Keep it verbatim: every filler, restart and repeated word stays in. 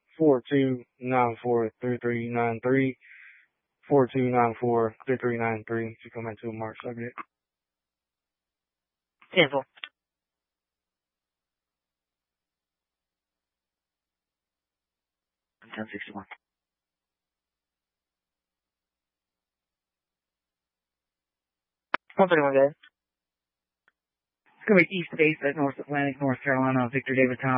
four two nine four, three three nine three, four two nine four, three three nine three to come into a mark subject. Cancel. ten sixty-one. one thirty-one, guys. It's going to be East Base at North Atlantic, North Carolina, Victor David Tower.